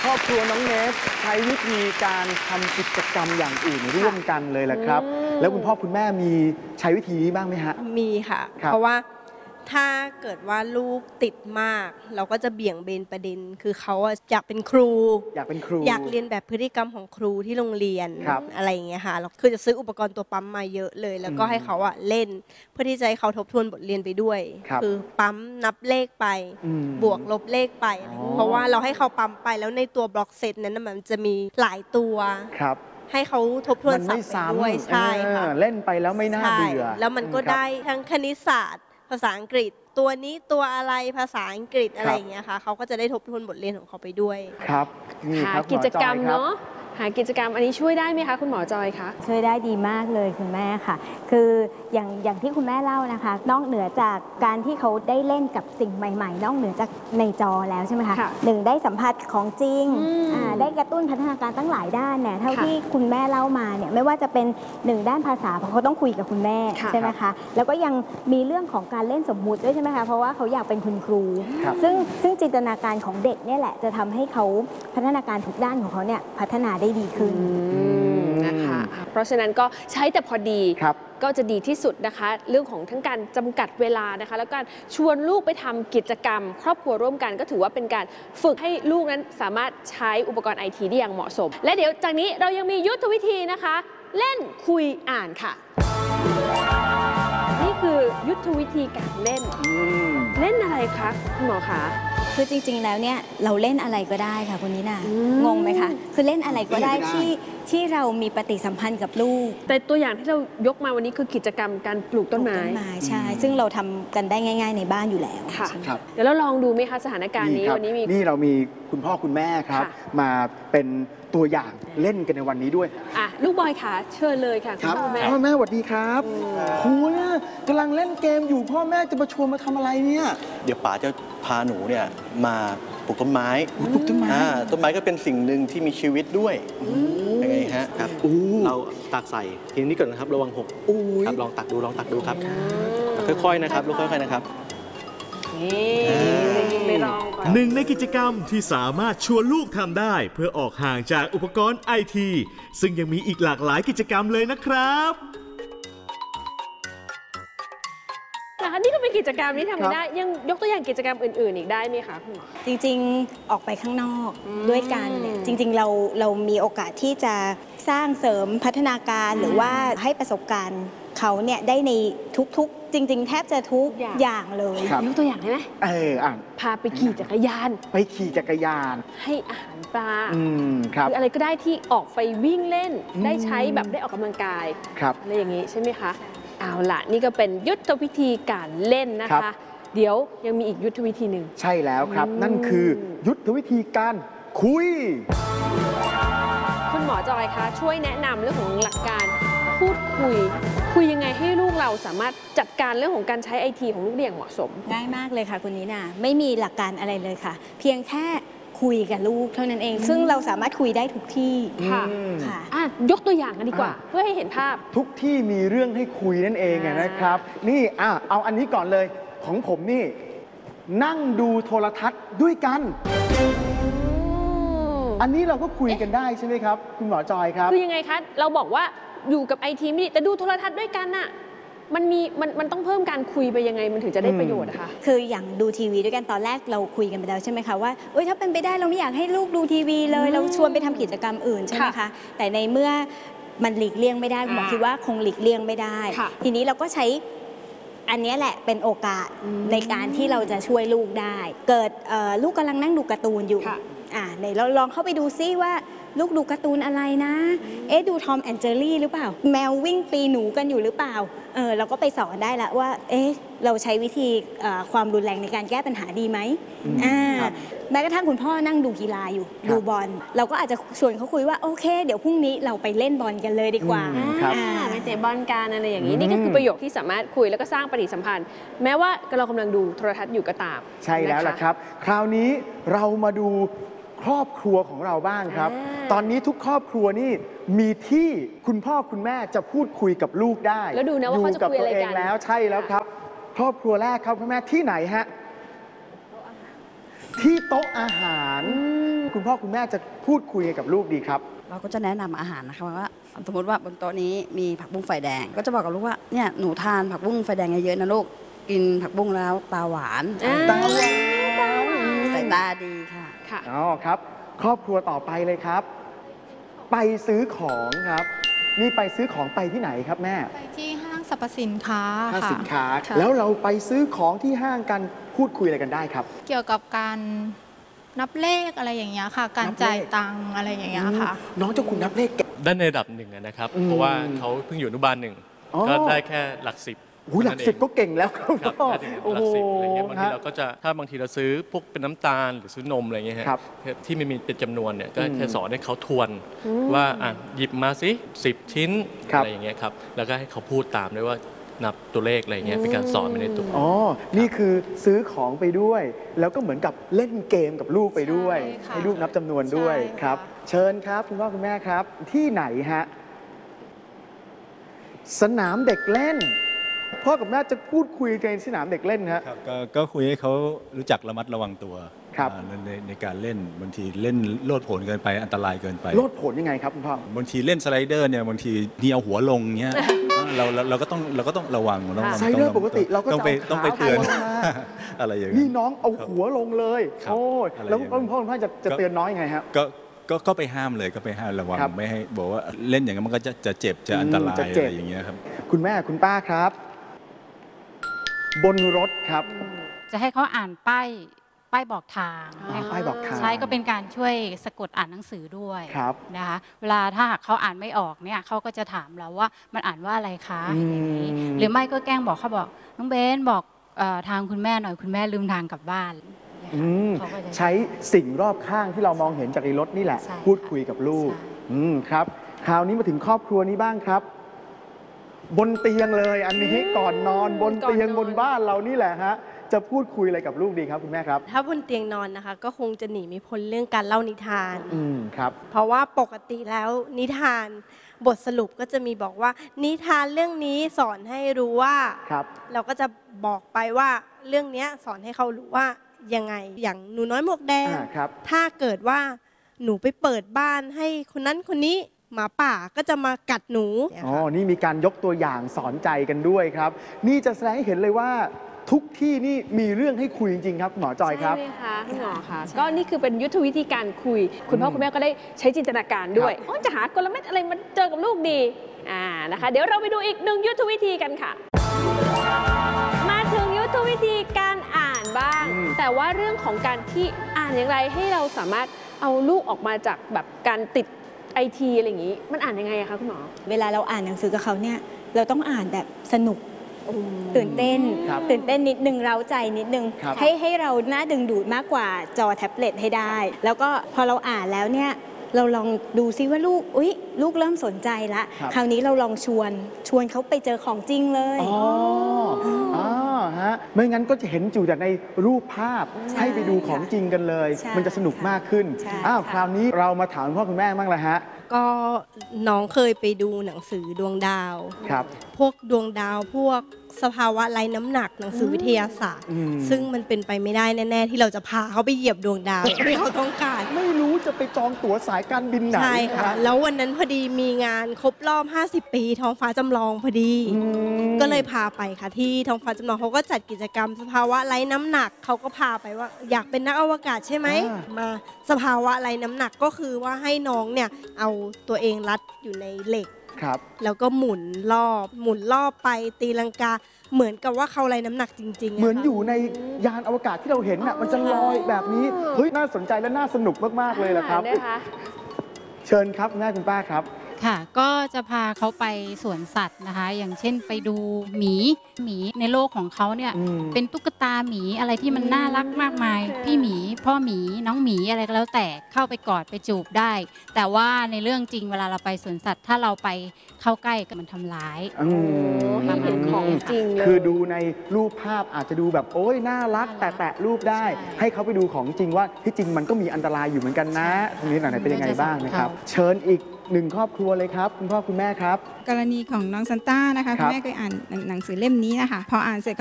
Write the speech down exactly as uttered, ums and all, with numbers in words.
รอบครัวน้องเนสใช้วิธีการทำกิจกรรมอย่างอื่นร่วมกันเลยแหละครับแล้วคุณพ่อคุณแม่มีใช้วิธีนี้บ้างไหมฮะมีค่ะเพราะว่าถ้าเกิดว่าลูกติดมากเราก็จะเบี่ยงเบนประเด็นคือเขาอยากเป็นครูอยากเป็นครูอยากเรียนแบบพฤติกรรมของครูที่โรงเรียนอะไรอย่างเงี้ยค่ะเราคือจะซื้ออุปกรณ์ตัวปั๊มมาเยอะเลยแล้วก็ให้เขาอะเล่นเพื่อที่จะให้เขาทบทวนบทเรียนไปด้วยคือปั๊มนับเลขไปบวกลบเลขไปเพราะว่าเราให้เขาปั๊มไปแล้วในตัวบล็อกเซตนั้นมันจะมีหลายตัวให้เขาทบทวนศัพท์ไปด้วยใช่ค่ะเล่นไปแล้วไม่น่าเบื่อแล้วมันก็ได้ทั้งคณิตศาสตร์ภาษาอังกฤษตัวนี้ตัวอะไรภาษาอังกฤษอะไรอย่างเงี้ยค่ะเขาก็จะได้ทบทวนบทเรียนของเขาไปด้วยครับหากิจกรรมเนาะหากิจกรรมอันนี้ช่วยได้ไหมคะคุณหมอจอยคะช่วยได้ดีมากเลยคุณแม่ค่ะคืออย่างอย่างที่คุณแม่เล่านะคะนอกเหนือจากการที่เขาได้เล่นกับสิ่งใหม่ๆนอกเหนือจากในจอแล้วใช่ไหมคะหนึ่งได้สัมผัสของจริงได้กระตุ้นพัฒนาการตั้งหลายด้านเนี่ยเท่าที่คุณแม่เล่ามาเนี่ยไม่ว่าจะเป็นหนึ่งด้านภาษาเพราะเขาต้องคุยกับคุณแม่ใช่ไหมคะแล้วก็ยังมีเรื่องของการเล่นสมมุติด้วยใช่ไหมคะเพราะว่าเขาอยากเป็นคุณครูซึ่งซึ่งจินตนาการของเด็กเนี่ยแหละจะทำให้เขาพัฒนาการทุกด้านของเขาเนี่ยพัฒนาได้ดีขึ้นนะคะเพราะฉะนั้นก็ใช้แต่พอดีก็จะดีที่สุดนะคะเรื่องของทั้งการจำกัดเวลานะคะแล้วการชวนลูกไปทำกิจกรรมครอบครัวร่วมกันก็ถือว่าเป็นการฝึกให้ลูกนั้นสามารถใช้อุปกรณ์ไอทีได้อย่างเหมาะสมและเดี๋ยวจากนี้เรายังมียุทธวิธีนะคะเล่นคุยอ่านค่ะนี่คือยุทธวิธีการเล่นเล่นอะไรคะคุณหมอคะคือจริงๆแล้วเนี่ยเราเล่นอะไรก็ได้ค่ะคุณนิน่างงไหมคะคือเล่นอะไรก็ได้ที่ที่เรามีปฏิสัมพันธ์กับลูกแต่ตัวอย่างที่เรายกมาวันนี้คือกิจกรรมการปลูกต้นไม้ใช่ซึ่งเราทำกันได้ง่ายๆในบ้านอยู่แล้วค่ะเดี๋ยวเราลองดูไหมคะสถานการณ์นี้วันนี้มีนี่เรามีคุณพ่อคุณแม่ครับมาเป็นตัวอย่างเล่นกันในวันนี้ด้วยอ่ะลูกบอยค่ะเชิญเลยค่ะคุณพ่อแม่พ่อแม่สวัสดีครับครูเนี่ยกำลังเล่นเกมอยู่พ่อแม่จะมาชวนมาทำอะไรเนี่ยเดี๋ยวป๋าจะพาหนูเนี่ยมาปลูกต้นไม้ปลูกต้นไม้ต้นไม้ก็เป็นสิ่งหนึ่งที่มีชีวิตด้วยยังไงฮะครับเราตักใส่ทีนี้ก่อนนะครับระวังหกครับลองตักดูลองตักดูครับค่อยๆนะครับลูกค่อยๆนะครับหนึ่งในกิจกรรมที่สามารถชวนลูกทำได้เพื่อออกห่างจากอุปกรณ์ไอทีซึ่งยังมีอีกหลากหลายกิจกรรมเลยนะครับนะคะนี่ก็เป็นกิจกรรมที่ทำได้ยังยกตัวอย่างกิจกรรมอื่นๆอีกได้ไหมคะคุณหมอจริงๆออกไปข้างนอกด้วยกันเนี่ยจริงๆเราเรามีโอกาสที่จะสร้างเสริมพัฒนาการหรือว่าให้ประสบการณ์เขาเนี่ยได้ในทุกๆจริงๆแทบจะทุกอย่างเลยยกตัวอย่างได้ไหมเอออ่ะพาไปขี่จักรยานไปขี่จักรยานให้อาหารปลาหรืออะไรก็ได้ที่ออกไปวิ่งเล่นได้ใช้แบบได้ออกกำลังกายอะไรอย่างนี้ใช่ไหมคะเอาล่ะนี่ก็เป็นยุทธวิธีการเล่นนะคะเดี๋ยวยังมีอีกยุทธวิธีหนึ่งใช่แล้วครับนั่นคือยุทธวิธีการคุยคุณหมอจอยคะช่วยแนะนำเรื่องของหลักการพูดคุยคุยยังไงให้ลูกเราสามารถจัดการเรื่องของการใช้ไอทีของลูกได้อย่างเหมาะสมง่ายมากเลยค่ะคุณนิน่าไม่มีหลักการอะไรเลยค่ะเพียงแค่คุยกับลูกเท่านั้นเองซึ่งเราสามารถคุยได้ทุกที่ค่ะค่ะยกตัวอย่างกันดีกว่าเพื่อให้เห็นภาพทุกที่มีเรื่องให้คุยนั่นเองนะครับนี่อ่ะเอาอันนี้ก่อนเลยของผมนี่นั่งดูโทรทัศน์ด้วยกันอันนี้เราก็คุยกันได้ใช่ไหมครับคุณหมอจอยครับคือยังไงคะเราบอกว่าอยู่กับไอทีไม่ดีแต่ดูโทรทัศน์ด้วยกันน่ะมันมีมันมันต้องเพิ่มการคุยไปยังไงมันถึงจะได้ประโยชน์นะคะคืออย่างดูทีวีด้วยกันตอนแรกเราคุยกันไปแล้วใช่ไหมคะว่าเอ้ยถ้าเป็นไปได้เราไม่อยากให้ลูกดูทีวีเลยเราชวนไปทำกิจกรรมอื่นใช่ไหมคะแต่ในเมื่อมันหลีกเลี่ยงไม่ได้หมอคิดว่าคงหลีกเลี่ยงไม่ได้ทีนี้เราก็ใช้อันนี้แหละเป็นโอกาสในการที่เราจะช่วยลูกได้เกิดลูกกำลังนั่งดูการ์ตูนอยู่อ่าไหนเราลองเข้าไปดูซิว่าลูกดูการ์ตูนอะไรนะเอ๊ะดูทอมแอนด์เจอรี่หรือเปล่าแมววิ่งปีหนูกันอยู่หรือเปล่าเออเราก็ไปสอนได้ละว่าเอ๊ะเราใช้วิธีความรุนแรงในการแก้ปัญหาดีไหมอ่าแม้กระทั่งคุณพ่อนั่งดูกีฬาอยู่ดูบอลเราก็อาจจะชวนเขาคุยว่าโอเคเดี๋ยวพรุ่งนี้เราไปเล่นบอลกันเลยดีกว่าไปเตะบอลกันอะไรอย่างนี้นี่ก็คือประโยคที่สามารถคุยแล้วก็สร้างปฏิสัมพันธ์แม้ว่าเรากำลังดูโทรทัศน์อยู่ก็ตามใช่แล้วล่ะครับคราวนี้เรามาดูครอบครัวของเราบ้างครับตอนนี้ทุกครอบครัวนี่มีที่คุณพ่อคุณแม่จะพูดคุยกับลูกได้แล้วดูนะว่าเขาจะคุยอะไรกันแล้วใช่แล้วครับครอบครัวแรกครับพ่อแม่ที่ไหนฮะที่โต๊ะอาหารคคุณพ่อคุณแม่จะพูดคุยกับลูกดีครับเราก็จะแนะนำอาหารนะคะว่าสมมติว่าบนโต๊ะนี้มีผักบุ้งไฟแดง ก็จะบอกกับลูกว่าเนี่ยหนูทานผักบุ้งไฟแดงเยอะๆนะลูกกินผักบุ้งแล้วตาหวานตาหวานสายตาดีค่ะค่ะอ๋อครับ ครอบครัวต่อไปเลยครับ ไปซื้อของครับ นี่ไปซื้อของไปที่ไหนครับแม่ไปที่ห้างสรรพสินค้าห้างค่ะสินค้าค่ะแล้วเราไปซื้อของที่ห้างกันพูดคุยอะไรกันได้ครับเกี่ยวกับการนับเลขอะไรอย่างเงี้ยค่ะ การนับเลขจ่ายตังค์อะไรอย่างเงี้ยค่ะน้องเจ้าคุณนับเลขเก่งได้ในระดับหนึ่งอะนะครับอืมเพราะว่าเขาเพิ่งอยู่อนุบาลหนึ่งอ๋อก็ได้แค่หลักสิบหูหลักสิบก็เก่งแล้วครับครับพ่อได้ถึงโอ้หลัโหกสิบอะไรเงี้ยบางทีฮะเราก็จะถ้าบางทีเราซื้อพวกเป็นน้ำตาลหรือซื้อนมอะไรเงี้ยฮะครับที่ไม่มีเป็นจำนวนเนี่ยก็อืมแค่สอนให้เขาทวนว่าอ่ะหยิบมาสิสิบชิ้นครับอะไรอย่างเงี้ยครับแล้วก็ให้เขาพูดตามด้วยว่านับตัวเลขอะไรเงี้ยเป็นการสอนไปในตัวอ๋อ นี่คือซื้อของไปด้วย แล้วก็เหมือนกับเล่นเกมกับลูกไปด้วยใช่ค่ะให้ลูกนับจำนวนด้วยใช่ค่ะครับ เชิญครับคุณพ่อคุณแม่ครับ ที่ไหนฮะ สนามเด็กเล่น พ่อกับแม่จะพูดคุยกันในสนามเด็กเล่นฮะครับก็ก็คุยให้เขารู้จักระมัดระวังตัวครับอ่าในในในการเล่นบางทีเล่นโลดโผนเกินไปอันตรายเกินไปโลดผลยังไงครับคุณพ่อบางทีเล่นสไลเดอร์เนี่ยบางทีนี่เอาหัวลงเงี้ย เราเราเราก็ต้องเราก็ต้องระวังต้องค่ะสไลเดอร์ปกติเราก็ต้องไปจะเอาต้องไปขาเตือนลงมาอะไรอย่างนี่เงี้ยน้องเอาหัวลงเลยครับโอ้ยอะไรแล้วอย่างนั้นคุณพ่อคุณแม่จะจะเตือนน้องยังไงครับก็ก็ก็ไปห้ามเลยก็ไปห้ามระวังครับไม่ให้บอกว่าเล่นอย่างนั้นมันก็จะจะเจ็บจะอันตรายจะอะเจ็บไรอย่างเงี้ยครับคุณแม่คุณป้าครับ บนรถครับจะให้เขาอ่านป้ายป้ายบอกทางให้เขาป้ายบอกทางใช้ก็เป็นการช่วยสะกดอ่านหนังสือด้วยครับนะคะเวลาถ้าหากเขาอ่านไม่ออกเนี่ยเขาก็จะถามเราว่ามันอ่านว่าอะไรคะอืมอย่างนี้หรือไม่ก็แกล้งบอกเขาบอกน้องเบนบอกเอ่อทางคุณแม่หน่อยคุณแม่ลืมทางกลับบ้านเนี่ยอืค่ะมเขาก็จะใช้สิ่งรอบข้างที่เรามองเห็นจากในรถนี่แหละใช่พูดคุยกับลูกใช่อืมครับ คราวนี้มาถึงครอบครัวนี้บ้างครับ บนเตียงเลยอันนี้ก่อนนอนบนเตียงก่อนนอนบนบ้านเรานี่แหละฮะจะพูดคุยอะไรกับลูกดีครับคุณแม่ครับถ้าบนเตียงนอนนะคะ ก็คงจะหนีไม่พ้นเรื่องการเล่านิทานอืมครับเพราะว่าปกติแล้วนิทานบทสรุปก็จะมีบอกว่า นิทานเรื่องนี้สอนให้รู้ว่าครับเราก็จะบอกไปว่าเรื่องเนี้ยสอนให้เขารู้ว่ายังไงอย่างหนูน้อยหมวกแดงอ่าครับถ้าเกิดว่าหนูไปเปิดบ้านให้คนนั้นคนนี้หมาป่าก็จะมากัดหนูอ๋อ นี่มีการยกตัวอย่างสอนใจกันด้วยครับ นี่จะแสดงให้เห็นเลยว่าทุกที่นี่มีเรื่องให้คุยจริงๆครับหมอจอยครับใช่ไหมคะคุณหมอคะก็นี่คือเป็นยุทธวิธีการคุย คุณพ่อคุณแม่ก็ได้ใช้จินตนาการด้วยครับโอ้จะหากลเม็ดอะไรมาเจอกับลูกดีอ่านะคะ เดี๋ยวเราไปดูอีกหนึ่งยุทธวิธีกันค่ะ มาถึงยุทธวิธีการอ่านบ้างอืมแต่ว่าเรื่องของการที่อ่านอย่างไรให้เราสามารถเอาลูกออกมาจากแบบการติดไอทีอะไรอย่างนี้ มันอ่านยังไงอะคะคุณหมอเวลาเราอ่านหนังสือกับเขาเนี่ยเราต้องอ่านแบบสนุกตื่นเต้นครับตื่นเต้นนิดนึงเร้าใจนิดนึงครับให้ให้เราน่าดึงดูดมากกว่าจอแท็บเล็ตให้ได้ แล้วก็พอเราอ่านแล้วเนี่ยเราลองดูซิว่าลูกอุ๊ยลูกเริ่มสนใจละครับคราวนี้เราลองชวนชวนเขาไปเจอของจริงเลยอ๋ออ๋อฮะ ไม่งั้นก็จะเห็นอยู่แต่ในรูปภาพใช่ให้ไปดูของจริงกันเลยใช่มันจะสนุกมากขึ้นใช่อ้าวค่ะคราวนี้เรามาถามคุณพ่อคุณแม่บ้างละฮะก็น้องเคยไปดูหนังสือดวงดาวครับพวกดวงดาวพวกสภาวะไร้น้ำหนักหนังสือวิทยาศาสตร์อืมซึ่งมันเป็นไปไม่ได้แน่ๆที่เราจะพาเขาไปเหยียบดวงดาว ที่เขาต้องการไม่รู้จะไปจองตั๋วสายการบินไหนใช่ค่ะนรับแล้ววันนั้นพอดีมีงานครบรอบ ห้าสิบ ปีท้องฟ้าจำลองพอดีอืมก็เลยพาไปค่ะที่ท้องฟ้าจำลองเขาก็จัดกิจกรรม สภาวะไร้น้ำหนักเขาก็พาไปว่า อยากเป็นนักอวกาศใช่ไหมอ่ามาสภาวะไร้น้ำหนักก็คือว่าให้น้องเนี่ยเอาตัวเองรัดอยู่ในเหล็กครับแล้วก็หมุนรอบ หมุนรอบไปตีลังกา เหมือนกับว่าเขาไร้น้ำหนักจริงๆะเหมือนค่ะอยู่ในยานอวกาศที่เราเห็นน่ะมันจะลอยแบบนี้ เฮ้ย น่าสนใจและน่าสนุกมาก ๆ เลยล่ะครับอ่านะคะเชิญครับแม่คุณป้าครับค่ะ ก็จะพาเขาไปสวนสัตว์นะคะ อย่างเช่นไปดูหมีหมีในโลกของเขาเนี่ยอืมเป็นตุ๊กตาหมีอะไรที่มันน่ารักมากมาย พี่หมี พ่อหมีน้องหมีอะไรก็แล้วแต่เข้าไปกอดไปจูบได้ แต่ว่าในเรื่องจริงเวลาเราไปสวนสัตว์ ถ้าเราไปเข้าใกล้ก็มันทำร้ายอืมให้เห็นของจริงเลยคือดูในรูปภาพอาจจะดูแบบโอ้ยน่ารัก แต่แตะรูปได้ใช่ให้เขาไปดูของจริงว่าที่จริงมันก็มีอันตรายอยู่เหมือนกันนะ ตรงนี้หน่อยเป็นยังไงบ้างนะครับ เชิญอีกหนึ่งครอบครัวเลยครับคุณพ่อคุณแม่ครับกรณีของน้องซันต้านะคะครัคุบณแม่เคยอ่านหนังสือเล่มนี้นะคะพออ่านเสร็จ